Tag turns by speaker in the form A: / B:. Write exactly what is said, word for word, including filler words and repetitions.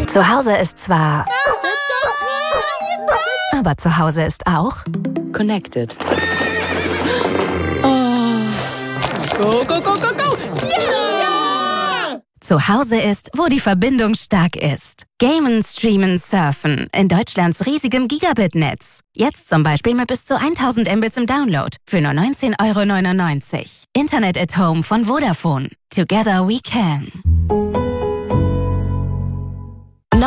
A: Zu Hause ist zwar... Aber zu Hause ist auch...
B: Connected.
C: Oh. Go, go, go, go, go! Ja!
A: Zu Hause ist, wo die Verbindung stark ist. Gamen, Streamen, Surfen in Deutschlands riesigem Gigabit-Netz. Jetzt zum Beispiel mit bis zu tausend Mbits im Download für nur neunzehn Euro neunundneunzig. Internet at Home von Vodafone. Together we can.